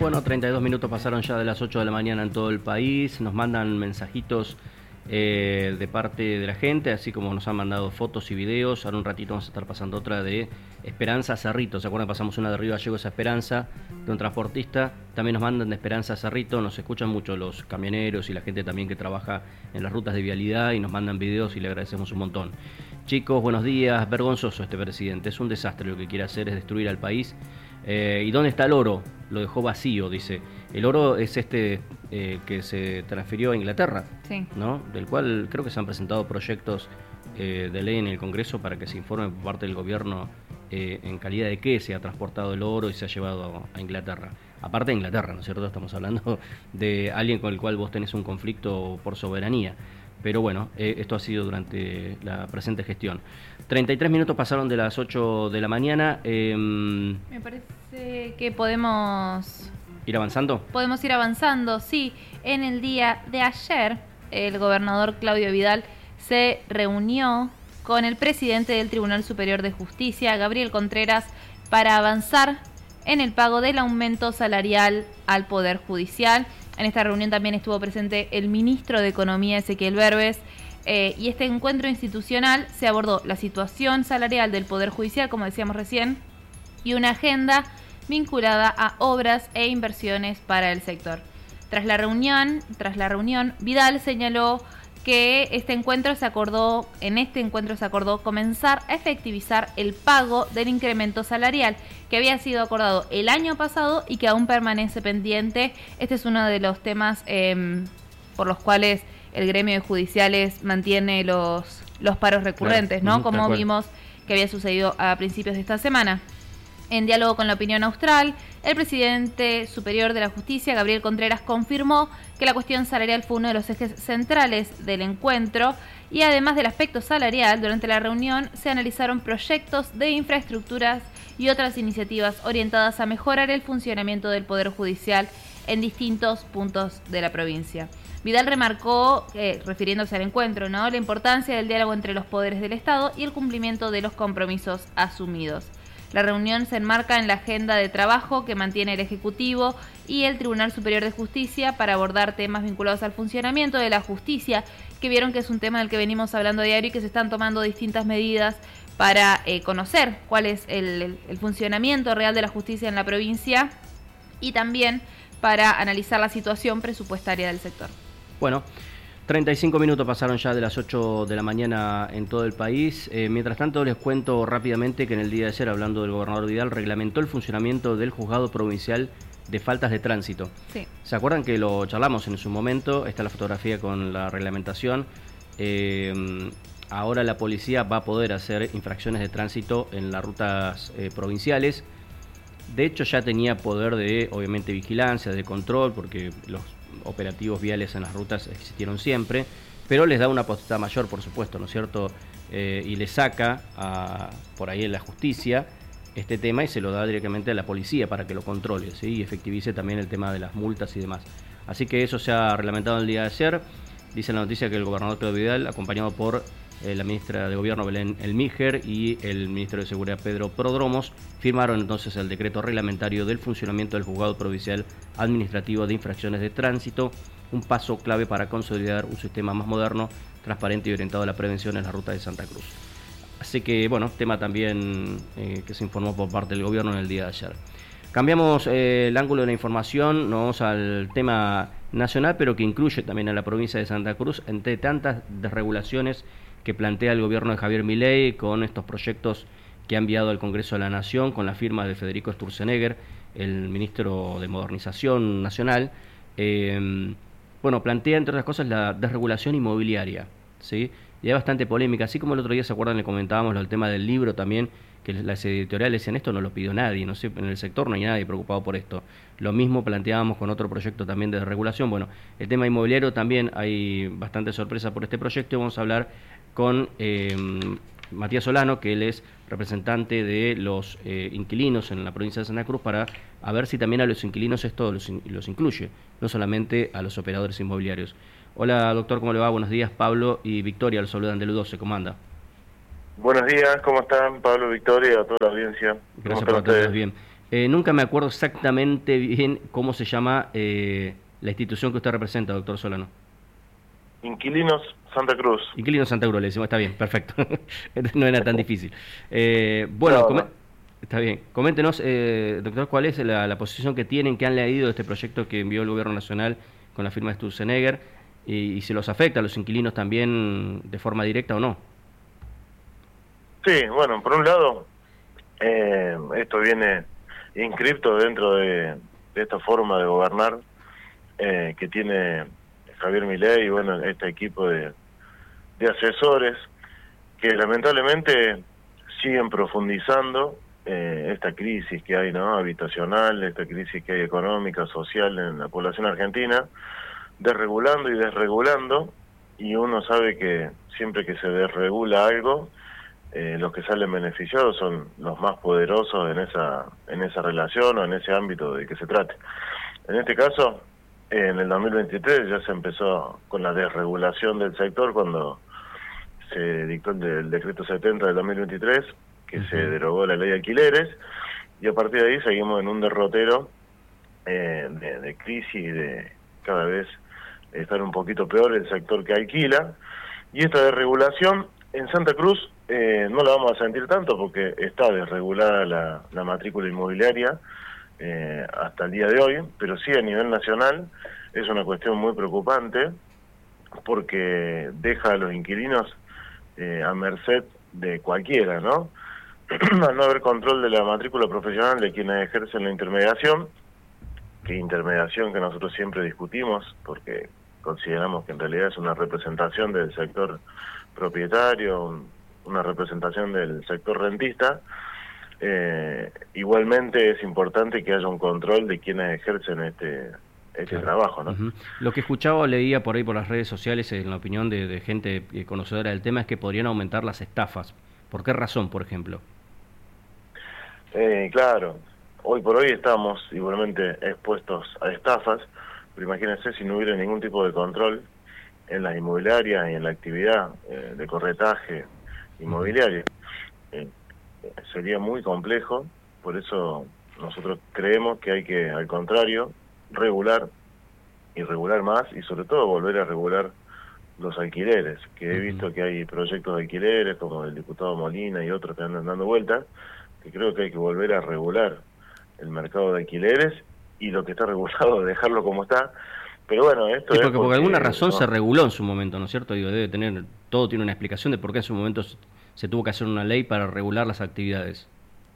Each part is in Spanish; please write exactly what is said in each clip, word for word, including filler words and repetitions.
Bueno, treinta y dos minutos pasaron ya de las ocho de la mañana en todo el país. Nos mandan mensajitos eh, de parte de la gente, así como nos han mandado fotos y videos. Ahora un ratito vamos a estar pasando otra de Esperanza Cerrito. ¿Se acuerdan? Pasamos una de Río Gallegos a Esperanza, de un transportista. También nos mandan de Esperanza Cerrito. Nos escuchan mucho los camioneros y la gente también que trabaja en las rutas de vialidad y nos mandan videos y le agradecemos un montón. Chicos, buenos días. Vergonzoso este presidente. Es un desastre. Lo que quiere hacer es destruir al país. Eh, ¿Y dónde está el oro? Lo dejó vacío, dice. El oro es este eh, que se transfirió a Inglaterra, sí, ¿no? Del cual creo que se han presentado proyectos eh, de ley en el Congreso para que se informe por parte del gobierno eh, en calidad de qué se ha transportado el oro y se ha llevado a Inglaterra. Aparte de Inglaterra, ¿no es cierto? Estamos hablando de alguien con el cual vos tenés un conflicto por soberanía. Pero bueno, eh, esto ha sido durante la presente gestión. treinta y tres minutos pasaron de las ocho de la mañana. Eh, Me parece que podemos... ¿Ir avanzando? Podemos ir avanzando, sí. En el día de ayer, el gobernador Claudio Vidal se reunió con el presidente del Tribunal Superior de Justicia, Gabriel Contreras, para avanzar en el pago del aumento salarial al Poder Judicial. En esta reunión también estuvo presente el ministro de Economía, Ezequiel Berbes, eh, y este encuentro institucional se abordó la situación salarial del Poder Judicial, como decíamos recién, y una agenda vinculada a obras e inversiones para el sector. Tras la reunión, tras la reunión, Vidal señaló que este encuentro se acordó, en este encuentro se acordó comenzar a efectivizar el pago del incremento salarial que había sido acordado el año pasado y que aún permanece pendiente. Este es uno de los temas eh, por los cuales el gremio de judiciales mantiene los, los paros recurrentes, claro, ¿no? Uh-huh, como vimos que había sucedido a principios de esta semana. En diálogo con la opinión austral, el presidente superior de la justicia, Gabriel Contreras, confirmó que la cuestión salarial fue uno de los ejes centrales del encuentro y además del aspecto salarial, durante la reunión se analizaron proyectos de infraestructuras y otras iniciativas orientadas a mejorar el funcionamiento del Poder Judicial en distintos puntos de la provincia. Vidal remarcó, eh, refiriéndose al encuentro, ¿no?, la importancia del diálogo entre los poderes del Estado y el cumplimiento de los compromisos asumidos. La reunión se enmarca en la agenda de trabajo que mantiene el Ejecutivo y el Tribunal Superior de Justicia para abordar temas vinculados al funcionamiento de la justicia, que vieron que es un tema del que venimos hablando a diario y que se están tomando distintas medidas para eh, conocer cuál es el, el, el funcionamiento real de la justicia en la provincia y también para analizar la situación presupuestaria del sector. Bueno, treinta y cinco minutos pasaron ya de las ocho de la mañana en todo el país. Eh, mientras tanto, les cuento rápidamente que en el día de ayer, hablando del gobernador Vidal, reglamentó el funcionamiento del Juzgado Provincial de Faltas de Tránsito. Sí. ¿Se acuerdan que lo charlamos en su momento? Está la fotografía con la reglamentación. Eh, ahora la policía va a poder hacer infracciones de tránsito en las rutas eh, provinciales. De hecho, ya tenía poder de, obviamente, vigilancia, de control, porque los operativos viales en las rutas existieron siempre, pero les da una potestad mayor, por supuesto, ¿no es cierto? Eh, y le saca a, por ahí en la justicia este tema y se lo da directamente a la policía para que lo controle, ¿sí? Y efectivice también el tema de las multas y demás. Así que eso se ha reglamentado el día de ayer. Dice la noticia que el gobernador Claudio Vidal, acompañado por eh, la ministra de Gobierno Belén Elmíger y el ministro de Seguridad Pedro Prodromos, firmaron entonces el decreto reglamentario del funcionamiento del Juzgado Provincial Administrativo de Infracciones de Tránsito, un paso clave para consolidar un sistema más moderno, transparente y orientado a la prevención en la ruta de Santa Cruz. Así que, bueno, tema también eh, que se informó por parte del gobierno en el día de ayer. Cambiamos eh, el ángulo de la información, nos vamos al tema nacional, pero que incluye también a la provincia de Santa Cruz, entre tantas desregulaciones que plantea el gobierno de Javier Milei con estos proyectos que ha enviado al Congreso de la Nación, con la firma de Federico Sturzenegger, el ministro de Modernización Nacional. Eh, bueno, plantea, entre otras cosas, la desregulación inmobiliaria, ¿sí? Y hay bastante polémica, así como el otro día, ¿se acuerdan? Le comentábamos el tema del libro también, que las editoriales decían esto no lo pidió nadie, no sé, en el sector no hay nadie preocupado por esto. Lo mismo planteábamos con otro proyecto también de regulación. Bueno, el tema inmobiliario también hay bastante sorpresa por este proyecto y vamos a hablar con eh, Matías Solano, que él es representante de los eh, inquilinos en la provincia de Santa Cruz, para a ver si también a los inquilinos esto los, los incluye, no solamente a los operadores inmobiliarios. Hola doctor, ¿cómo le va? Buenos días, Pablo y Victoria, los saludan del U doce, ¿cómo anda? Buenos días, ¿cómo están Pablo, Victoria, a toda la audiencia? Gracias por atendernos bien. Eh, nunca me acuerdo exactamente bien cómo se llama eh, la institución que usted representa, doctor Solano. Inquilinos Santa Cruz. Inquilino Santa Cruz, le decimos, está bien, perfecto. No era tan difícil. Eh, bueno, No, come- no. está bien. Coméntenos, eh, doctor, cuál es la, la posición que tienen, que han leído de este proyecto que envió el Gobierno Nacional con la firma de Sturzenegger y, y si los afecta a los inquilinos también de forma directa o no. Sí, bueno, por un lado, eh, esto viene inscripto dentro de, de esta forma de gobernar eh, que tiene Javier Milei y bueno, este equipo de, de asesores que lamentablemente siguen profundizando eh, esta crisis que hay, ¿no?, habitacional, esta crisis que hay económica, social en la población argentina, desregulando y desregulando, y uno sabe que siempre que se desregula algo, eh, los que salen beneficiados son los más poderosos en esa en esa relación o en ese ámbito de que se trate. En este caso, eh, en el dos mil veintitrés ya se empezó con la desregulación del sector cuando se dictó el, de, el decreto setenta del dos mil veintitrés, que uh-huh. se derogó la ley de alquileres, y a partir de ahí seguimos en un derrotero eh, de, de crisis y de cada vez estar un poquito peor el sector que alquila. Y esta desregulación en Santa Cruz eh, no la vamos a sentir tanto porque está desregulada la, la matrícula inmobiliaria eh, hasta el día de hoy, pero sí a nivel nacional es una cuestión muy preocupante porque deja a los inquilinos eh, a merced de cualquiera, ¿no? Al no haber control de la matrícula profesional de quienes ejercen la intermediación, que intermediación que nosotros siempre discutimos porque consideramos que en realidad es una representación del sector propietario, una representación del sector rentista. Eh, igualmente es importante que haya un control de quienes ejercen este este claro. trabajo, ¿no? Uh-huh. Lo que escuchaba o leía por ahí por las redes sociales, en la opinión de, de gente conocedora del tema, es que podrían aumentar las estafas. ¿Por qué razón, por ejemplo? Eh, claro, hoy por hoy estamos igualmente expuestos a estafas, pero imagínense si no hubiera ningún tipo de control en las inmobiliarias y en la actividad eh, de corretaje inmobiliario. Eh, sería muy complejo, por eso nosotros creemos que hay que, al contrario, regular y regular más y sobre todo volver a regular los alquileres, que he visto que hay proyectos de alquileres como el diputado Molina y otros que andan dando vueltas, que creo que hay que volver a regular el mercado de alquileres y lo que está regulado dejarlo como está. Pero bueno, esto sí, es porque porque, por alguna razón no, se reguló en su momento, ¿no es cierto? Digo, debe tener, todo tiene una explicación de por qué en su momento se, se tuvo que hacer una ley para regular las actividades.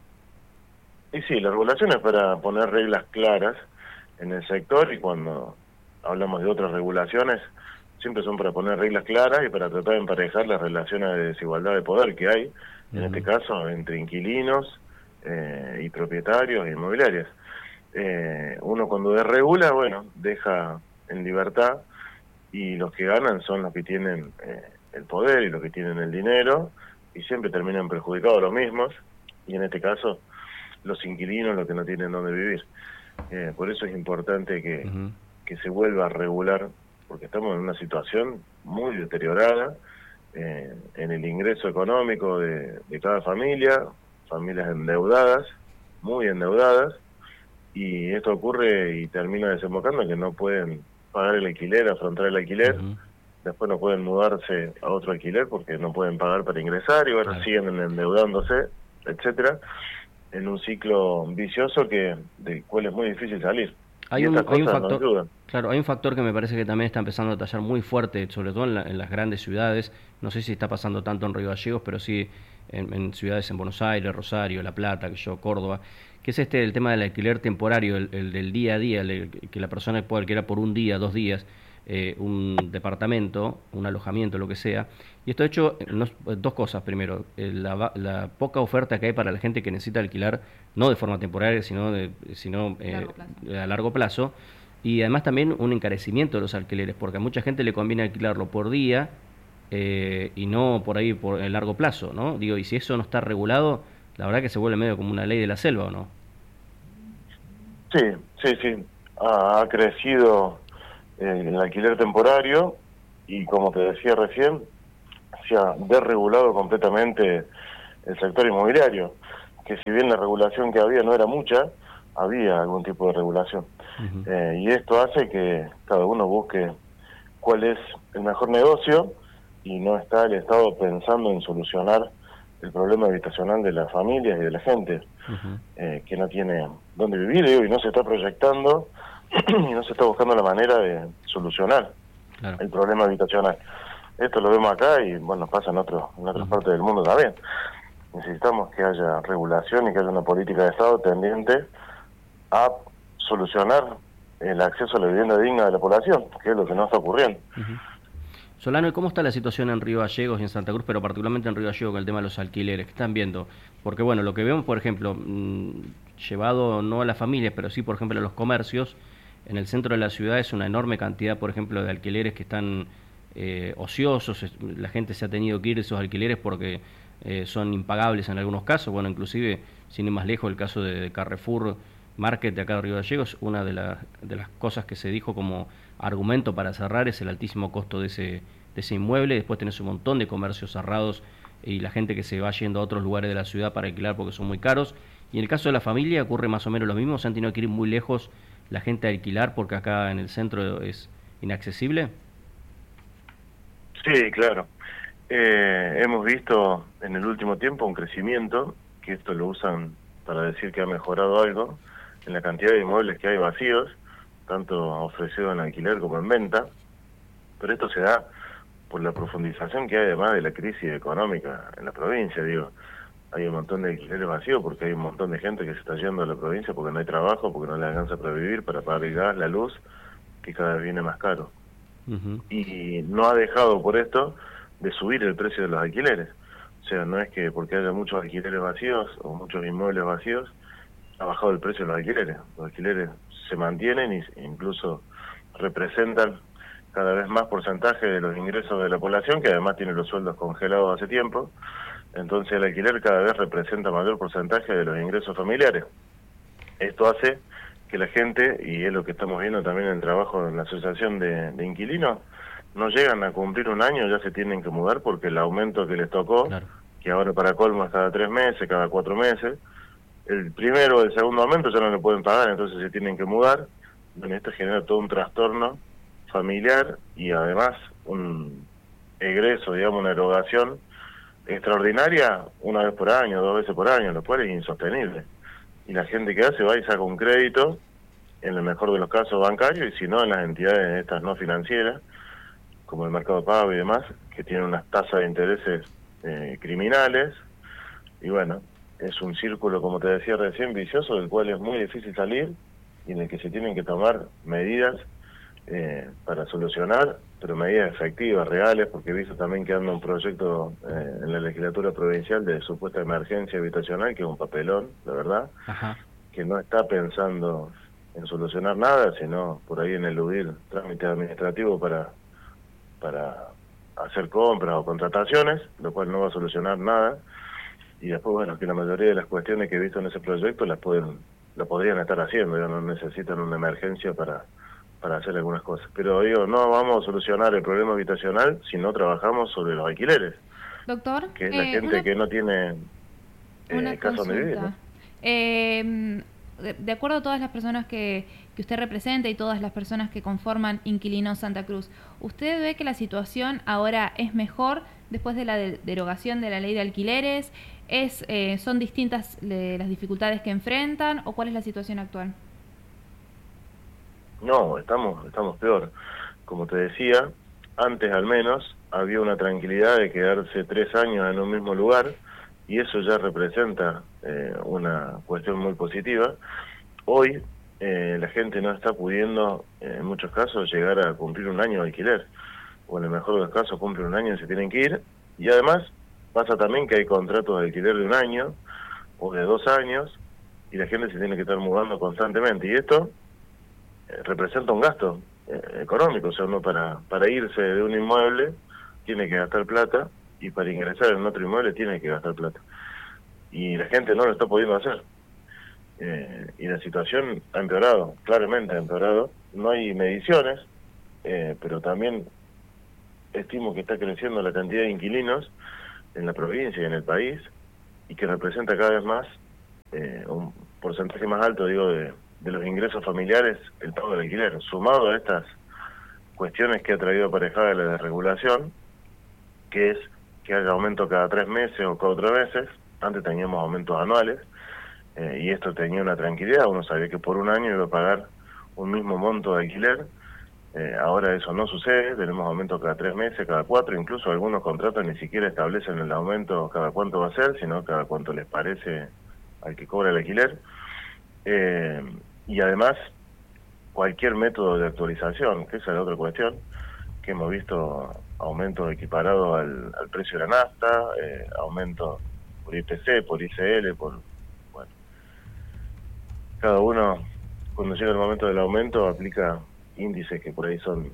Y sí, la regulación es para poner reglas claras en el sector, y cuando hablamos de otras regulaciones siempre son para poner reglas claras y para tratar de emparejar las relaciones de desigualdad de poder que hay, uh-huh. en este caso entre inquilinos eh, y propietarios e inmobiliarias. Eh, uno cuando desregula, bueno, deja en libertad, y los que ganan son los que tienen eh, el poder y los que tienen el dinero, y siempre terminan perjudicados los mismos, y en este caso los inquilinos, los que no tienen dónde vivir. Eh, por eso es importante que, uh-huh. que se vuelva a regular, porque estamos en una situación muy deteriorada eh, en el ingreso económico de, de cada familia, familias endeudadas, muy endeudadas, y esto ocurre y termina desembocando en que no pueden pagar el alquiler, afrontar el alquiler, uh-huh. después no pueden mudarse a otro alquiler porque no pueden pagar para ingresar, y bueno, claro. siguen endeudándose, etcétera, en un ciclo vicioso que del cual es muy difícil salir. Hay un, hay un factor, no claro, hay un factor que me parece que también está empezando a tallar muy fuerte, sobre todo en, la, en las grandes ciudades. No sé si está pasando tanto en Río Gallegos, pero sí en, en ciudades en Buenos Aires, Rosario, La Plata, que yo, Córdoba, que es este el tema del alquiler temporario, el, el del día a día, el, que la persona puede alquilar por un día, dos días, eh, un departamento, un alojamiento, lo que sea. Y esto ha hecho no, dos cosas. Primero, eh, la, la poca oferta que hay para la gente que necesita alquilar, no de forma temporaria, sino, de, sino eh, largo plazo. a largo plazo. Y además también un encarecimiento de los alquileres, porque a mucha gente le conviene alquilarlo por día eh, y no por ahí por el largo plazo, ¿no? Digo, y si eso no está regulado, la verdad que se vuelve medio como una ley de la selva, ¿o no? Sí, sí, sí. Ha, ha crecido eh, el alquiler temporario y, como te decía recién, se ha desregulado completamente el sector inmobiliario, que si bien la regulación que había no era mucha, había algún tipo de regulación. Uh-huh. Eh, y esto hace que cada uno busque cuál es el mejor negocio y no está el Estado pensando en solucionar el problema habitacional de las familias y de la gente Uh-huh. eh, que no tiene dónde vivir, digo, y no se está proyectando y no se está buscando la manera de solucionar claro. el problema habitacional. Esto lo vemos acá y bueno, pasa en, otro, en otras uh-huh. partes del mundo también. Necesitamos que haya regulación y que haya una política de Estado tendiente a solucionar el acceso a la vivienda digna de la población, que es lo que no está ocurriendo. Uh-huh. Solano, ¿y cómo está la situación en Río Gallegos y en Santa Cruz, pero particularmente en Río Gallegos con el tema de los alquileres? ¿Qué están viendo? Porque bueno, lo que vemos, por ejemplo, mmm, llevado no a las familias, pero sí, por ejemplo, a los comercios, en el centro de la ciudad es una enorme cantidad, por ejemplo, de alquileres que están eh, ociosos. La gente se ha tenido que ir de esos alquileres porque eh, son impagables en algunos casos. Bueno, inclusive, sin ir más lejos, el caso de Carrefour Market de acá de Río Gallegos, una de, la, de las cosas que se dijo como argumento para cerrar es el altísimo costo de ese, de ese inmueble. Después tenés un montón de comercios cerrados y la gente que se va yendo a otros lugares de la ciudad para alquilar porque son muy caros. Y en el caso de la familia ocurre más o menos lo mismo, se han tenido que ir muy lejos la gente a alquilar porque acá en el centro es inaccesible. Sí, claro. Eh, hemos visto en el último tiempo un crecimiento, que esto lo usan para decir que ha mejorado algo, en la cantidad de inmuebles que hay vacíos, tanto ofrecidos en alquiler como en venta, pero esto se da por la profundización que hay además de la crisis económica en la provincia, digo. Hay un montón de alquileres vacíos porque hay un montón de gente que se está yendo a la provincia porque no hay trabajo, porque no le alcanza para vivir, para pagar el gas, la luz, que cada vez viene más caro. Uh-huh. Y no ha dejado por esto de subir el precio de los alquileres. O sea, no es que porque haya muchos alquileres vacíos o muchos inmuebles vacíos, ha bajado el precio de los alquileres. Los alquileres se mantienen e incluso representan cada vez más porcentaje de los ingresos de la población, que además tiene los sueldos congelados hace tiempo. Entonces el alquiler cada vez representa mayor porcentaje de los ingresos familiares. Esto hace que la gente, y es lo que estamos viendo también en el trabajo en la asociación de, de inquilinos, no llegan a cumplir un año, ya se tienen que mudar porque el aumento que les tocó, claro, que ahora para colmo es cada tres meses, cada cuatro meses, el primero o el segundo aumento ya no le pueden pagar, entonces se tienen que mudar. Bueno, esto genera todo un trastorno familiar y además un egreso, digamos, una erogación extraordinaria una vez por año, dos veces por año, lo cual es insostenible. Y la gente que hace va y saca un crédito, en el mejor de los casos bancario, y si no en las entidades estas no financieras, como el Mercado Pago y demás, que tienen unas tasas de intereses eh, criminales, y bueno, es un círculo, como te decía recién, vicioso, del cual es muy difícil salir, y en el que se tienen que tomar medidas eh, para solucionar, pero medidas efectivas, reales, porque he visto también que anda un proyecto eh, en la legislatura provincial de supuesta emergencia habitacional, que es un papelón, la verdad, Ajá. que no está pensando en solucionar nada, sino por ahí en eludir trámites administrativos para, para hacer compras o contrataciones, lo cual no va a solucionar nada. Y después, bueno, que la mayoría de las cuestiones que he visto en ese proyecto las pueden, la podrían estar haciendo, ya no necesitan una emergencia para para hacer algunas cosas. Pero digo, no vamos a solucionar el problema habitacional si no trabajamos sobre los alquileres. Doctor, que es la eh, gente una, que no tiene eh, casa donde vivir, ¿no? Eh, de acuerdo a todas las personas que, que usted representa y todas las personas que conforman Inquilinos Santa Cruz, ¿usted ve que la situación ahora es mejor después de la de derogación de la ley de alquileres? ¿Es, eh, ¿Son distintas le, las dificultades que enfrentan o cuál es la situación actual? No, estamos estamos peor. Como te decía, antes al menos había una tranquilidad de quedarse tres años en un mismo lugar y eso ya representa eh, una cuestión muy positiva. Hoy eh, la gente no está pudiendo, eh, en muchos casos, llegar a cumplir un año de alquiler. O en el mejor de los casos cumplen un año y se tienen que ir. Y además pasa también que hay contratos de alquiler de un año o de dos años y la gente se tiene que estar mudando constantemente. Y esto representa un gasto eh, económico, o sea, uno para, para irse de un inmueble tiene que gastar plata y para ingresar en otro inmueble tiene que gastar plata. Y la gente no lo está pudiendo hacer. Eh, y la situación ha empeorado, claramente ha empeorado. No hay mediciones, eh, pero también estimo que está creciendo la cantidad de inquilinos en la provincia y en el país y que representa cada vez más eh, un porcentaje más alto, digo, de, de los ingresos familiares, el pago del alquiler, sumado a estas cuestiones que ha traído aparejada la desregulación, que es que haya aumento cada tres meses o cuatro meses. Antes teníamos aumentos anuales, eh, y esto tenía una tranquilidad, uno sabía que por un año iba a pagar un mismo monto de alquiler. Eh, ahora eso no sucede, tenemos aumentos cada tres meses, cada cuatro, incluso algunos contratos ni siquiera establecen el aumento cada cuánto va a ser, sino cada cuánto les parece al que cobra el alquiler. Eh, y además, cualquier método de actualización, que esa es la otra cuestión, que hemos visto aumentos equiparados al, al precio de la nafta, eh, aumentos por I P C, por I C L, por... bueno, cada uno, cuando llega el momento del aumento, aplica índices que por ahí son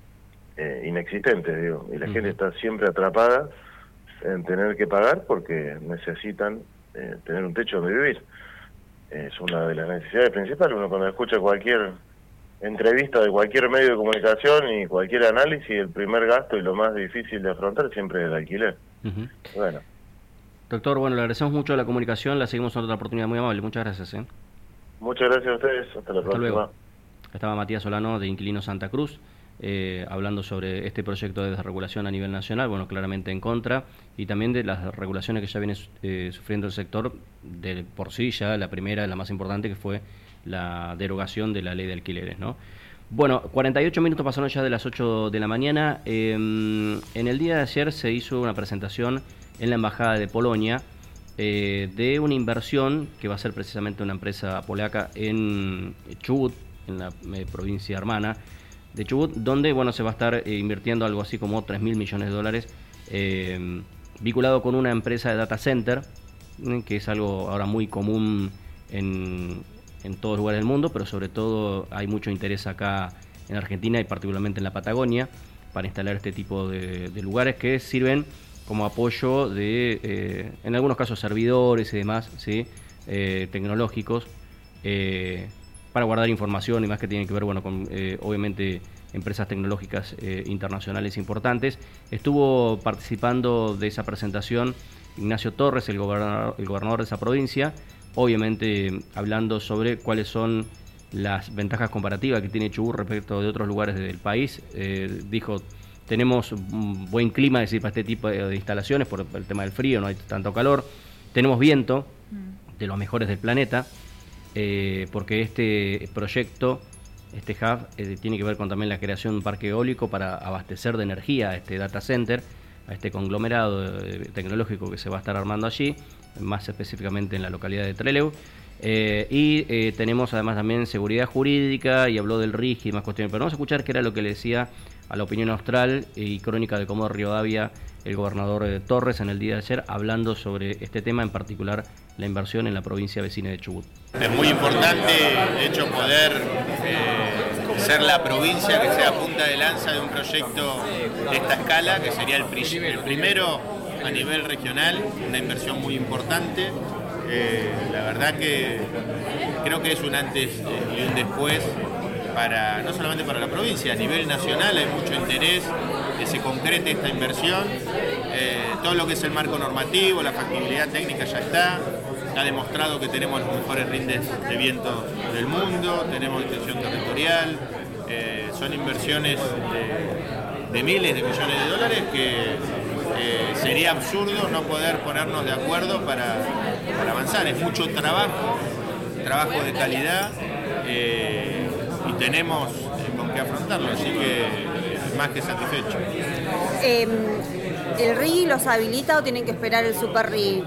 eh, inexistentes, digo, y la uh-huh. gente está siempre atrapada en tener que pagar porque necesitan eh, tener un techo donde vivir. Es una de las necesidades principales. Uno cuando escucha cualquier entrevista de cualquier medio de comunicación y cualquier análisis, el primer gasto y lo más difícil de afrontar siempre es el alquiler. Uh-huh. Bueno. Doctor, bueno, le agradecemos mucho la comunicación, la seguimos en otra oportunidad muy amable. Muchas gracias. ¿eh? Muchas gracias a ustedes, hasta la hasta próxima. Luego. Estaba Matías Solano de Inquilinos Santa Cruz, eh, hablando sobre este proyecto de desregulación a nivel nacional, bueno, claramente en contra, y también de las regulaciones que ya viene eh, sufriendo el sector, de por sí ya la primera, la más importante, que fue la derogación de la ley de alquileres, ¿no? Bueno, cuarenta y ocho minutos pasaron ya de las ocho de la mañana. Eh, en el día de ayer se hizo una presentación en la Embajada de Polonia eh, de una inversión que va a ser precisamente una empresa polaca en Chubut, en la eh, provincia hermana de Chubut, donde bueno se va a estar eh, invirtiendo algo así como tres mil millones de dólares, eh, vinculado con una empresa de data center, eh, que es algo ahora muy común en, en todos lugares del mundo, pero sobre todo hay mucho interés acá en Argentina y particularmente en la Patagonia para instalar este tipo de, de lugares que sirven como apoyo de, eh, en algunos casos, servidores y demás, ¿sí? eh, tecnológicos, eh, para guardar información y más que tienen que ver, bueno, con eh, obviamente empresas tecnológicas eh, internacionales importantes. Estuvo participando de esa presentación Ignacio Torres, el gobernador, el gobernador de esa provincia, obviamente hablando sobre cuáles son las ventajas comparativas que tiene Chubut respecto de otros lugares del país. Eh, dijo, tenemos un buen clima, es decir, para este tipo de, de instalaciones, por el tema del frío, no hay tanto calor, tenemos viento, de los mejores del planeta. Eh, porque este proyecto, este hub, eh, tiene que ver con también la creación de un parque eólico para abastecer de energía a este data center, a este conglomerado eh, tecnológico que se va a estar armando allí, más específicamente en la localidad de Trelew. Eh, y eh, tenemos además también seguridad jurídica, y habló del R I G y más cuestiones. Pero vamos a escuchar qué era lo que le decía a La Opinión Austral y Crónica de Comodoro Rivadavia el gobernador eh, Torres en el día de ayer, hablando sobre este tema, en particular la inversión en la provincia vecina de Chubut. Es muy importante, de hecho, poder eh, ser la provincia que sea punta de lanza de un proyecto de esta escala, que sería el, el primero a nivel regional, una inversión muy importante. Eh, la verdad que creo que es un antes y un después, para, no solamente para la provincia, a nivel nacional hay mucho interés que se concrete esta inversión. Eh, todo lo que es el marco normativo, la factibilidad técnica ya está. Ha demostrado que tenemos los mejores rindes de viento del mundo, tenemos extensión territorial, eh, son inversiones de, de miles de millones de dólares que eh, sería absurdo no poder ponernos de acuerdo para, para avanzar. Es mucho trabajo, trabajo de calidad, eh, y tenemos eh, con qué afrontarlo, así que eh, más que satisfecho. Eh, ¿El R I los habilita o tienen que esperar el Super R I?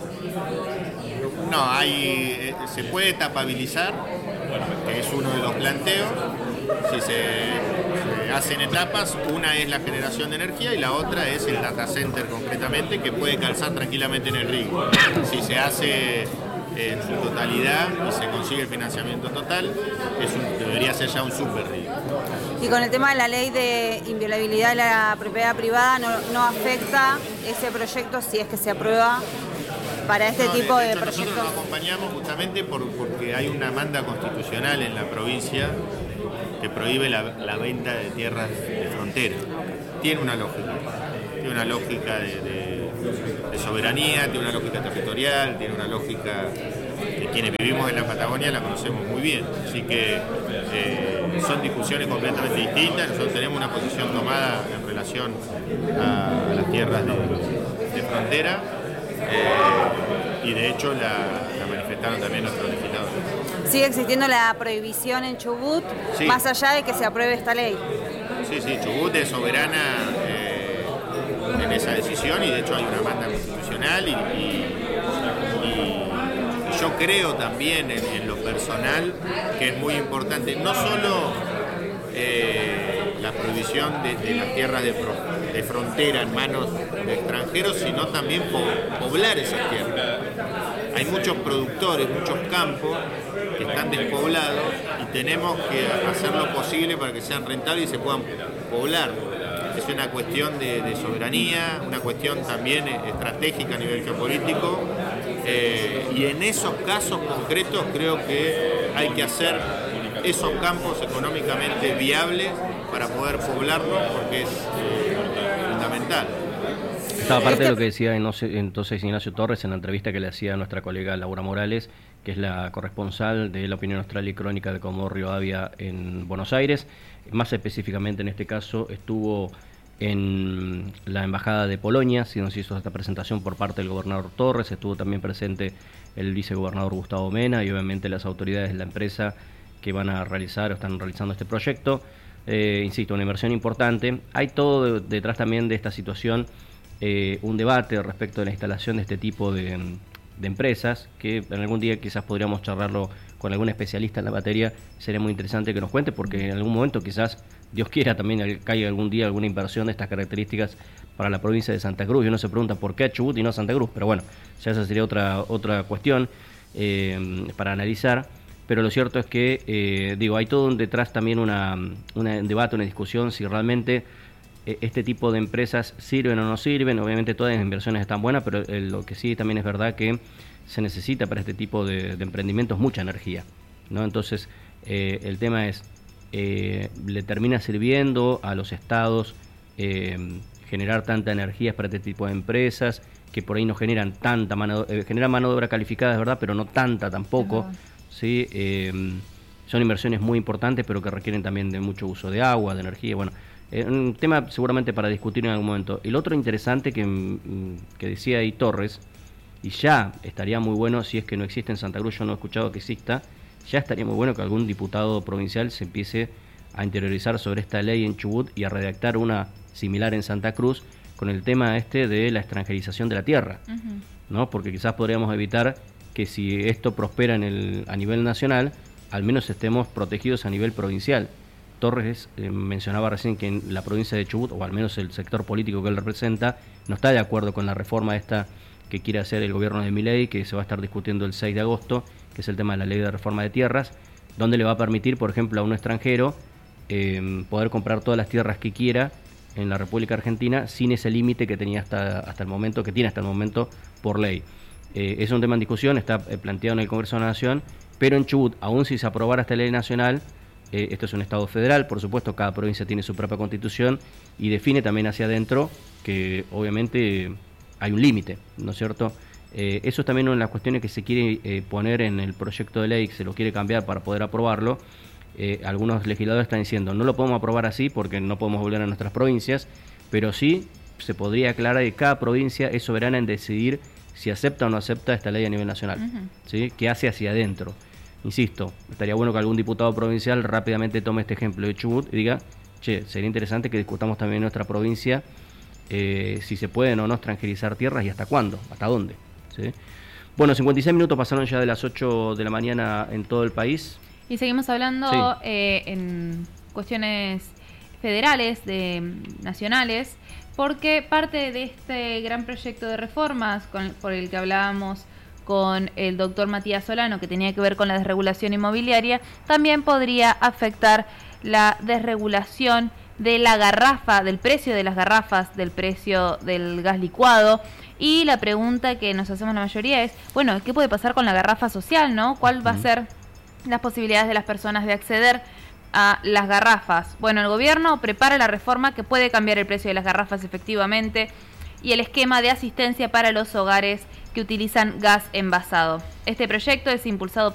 No, hay, eh, se puede etapabilizar, que es uno de los planteos. Si se, se hacen etapas, una es la generación de energía y la otra es el data center concretamente, que puede calzar tranquilamente en el R I G. Si se hace en su totalidad y se consigue el financiamiento total, es un, debería ser ya un super R I G. Y con el tema de la ley de inviolabilidad de la propiedad privada, ¿no, no afecta ese proyecto si es que se aprueba para este no, tipo de, de proyectos? Nosotros nos acompañamos justamente por, porque hay una manda constitucional en la provincia que prohíbe la, la venta de tierras de frontera. Tiene una lógica, tiene una lógica de, de, de soberanía, tiene una lógica territorial, tiene una lógica que quienes vivimos en la Patagonia la conocemos muy bien. Así que eh, son discusiones completamente distintas. Nosotros tenemos una posición tomada en relación a, a las tierras de, de frontera eh, y de hecho la, la manifestaron también nuestros legisladores. ¿Sigue existiendo la prohibición en Chubut, sí, más allá de que se apruebe esta ley? Sí, sí, Chubut es soberana eh, en esa decisión y de hecho hay una manda constitucional y, y, y, y yo creo también en, en lo personal que es muy importante no solo eh, la prohibición de, de las tierras de, pro, de frontera en manos de extranjeros, sino también po, poblar esas tierras. Hay muchos productores, muchos campos que están despoblados y tenemos que hacer lo posible para que sean rentables y se puedan poblar. Es una cuestión de, de soberanía, una cuestión también estratégica a nivel geopolítico eh, y en esos casos concretos creo que hay que hacer esos campos económicamente viables para poder poblarlos porque es eh, fundamental. Estaba parte de lo que decía entonces Ignacio Torres en la entrevista que le hacía a nuestra colega Laura Morales, que es la corresponsal de La Opinión Austral y Crónica de Comodoro Rivadavia en Buenos Aires. Más específicamente en este caso estuvo en la Embajada de Polonia, donde se hizo esta presentación por parte del gobernador Torres, estuvo también presente el vicegobernador Gustavo Mena y obviamente las autoridades de la empresa que van a realizar o están realizando este proyecto. Eh, insisto, una inversión importante. Hay todo detrás también de esta situación. Eh, un debate respecto de la instalación de este tipo de, de empresas, que en algún día quizás podríamos charlarlo con algún especialista en la materia. Sería muy interesante que nos cuente, porque en algún momento quizás, Dios quiera, también caiga algún día alguna inversión de estas características para la provincia de Santa Cruz. Y uno se pregunta por qué a Chubut y no a Santa Cruz, pero bueno, ya esa sería otra, otra cuestión eh, para analizar. Pero lo cierto es que, eh, digo, hay todo detrás también una, una, un debate, una discusión si realmente este tipo de empresas sirven o no sirven. Obviamente todas las inversiones están buenas, pero eh, lo que sí también es verdad que se necesita para este tipo de, de emprendimientos mucha energía, ¿no? Entonces eh, el tema es, eh, ¿le termina sirviendo a los estados eh, generar tanta energía para este tipo de empresas que por ahí no generan tanta mano, eh, generan mano de obra calificada, es verdad, pero no tanta tampoco, ¿sí? Eh, son inversiones muy importantes, pero que requieren también de mucho uso de agua, de energía, bueno. Eh, un tema seguramente para discutir en algún momento. El otro interesante que, que decía ahí Torres, y ya estaría muy bueno, si es que no existe en Santa Cruz, yo no he escuchado que exista, ya estaría muy bueno que algún diputado provincial se empiece a interiorizar sobre esta ley en Chubut y a redactar una similar en Santa Cruz con el tema este de la extranjerización de la tierra, uh-huh. ¿no? Porque quizás podríamos evitar que si esto prospera en el, a nivel nacional, al menos estemos protegidos a nivel provincial. Torres eh, mencionaba recién que en la provincia de Chubut, o al menos el sector político que él representa, no está de acuerdo con la reforma esta que quiere hacer el gobierno de Milei, que se va a estar discutiendo el seis de agosto, que es el tema de la ley de reforma de tierras, donde le va a permitir, por ejemplo, a un extranjero eh, poder comprar todas las tierras que quiera en la República Argentina sin ese límite que tenía hasta, hasta el momento, que tiene hasta el momento por ley. Eh, es un tema en discusión, está eh, planteado en el Congreso de la Nación, pero en Chubut, aún si se aprobara esta ley nacional, Eh, esto es un estado federal, por supuesto, cada provincia tiene su propia constitución y define también hacia adentro que obviamente hay un límite, ¿no es cierto? Eh, eso es también una de las cuestiones que se quiere eh, poner en el proyecto de ley, que se lo quiere cambiar para poder aprobarlo. Eh, algunos legisladores están diciendo, no lo podemos aprobar así porque no podemos volver a nuestras provincias, pero sí se podría aclarar que cada provincia es soberana en decidir si acepta o no acepta esta ley a nivel nacional, uh-huh. ¿sí? ¿Qué hace hacia adentro? Insisto, estaría bueno que algún diputado provincial rápidamente tome este ejemplo de Chubut y diga, che, sería interesante que discutamos también en nuestra provincia eh, si se pueden o no extranjerizar tierras y hasta cuándo, hasta dónde, ¿sí? Bueno, cincuenta y seis minutos pasaron ya de las ocho de la mañana en todo el país. Y seguimos hablando sí. eh, en cuestiones federales, de nacionales, porque parte de este gran proyecto de reformas con, por el que hablábamos con el doctor Matías Solano, que tenía que ver con la desregulación inmobiliaria, también podría afectar la desregulación de la garrafa, del precio de las garrafas, del precio del gas licuado. Y la pregunta que nos hacemos la mayoría es, bueno, ¿qué puede pasar con la garrafa social, no? ¿Cuál va a ser las posibilidades de las personas de acceder a las garrafas? Bueno, el gobierno prepara la reforma que puede cambiar el precio de las garrafas efectivamente y el esquema de asistencia para los hogares que utilizan gas envasado. Este proyecto es impulsado